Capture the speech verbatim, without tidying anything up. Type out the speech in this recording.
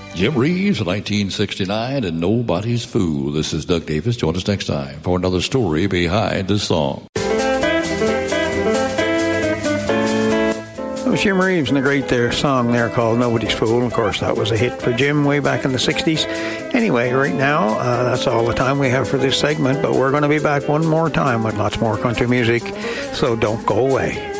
Jim Reeves, nineteen sixty-nine, and Nobody's Fool. This is Doug Davis. Join us next time for another story behind this song. That was Jim Reeves and the great there song there called Nobody's Fool. And of course, that was a hit for Jim way back in the sixties. Anyway, right now, uh, that's all the time we have for this segment, but we're going to be back one more time with lots more country music, so don't go away.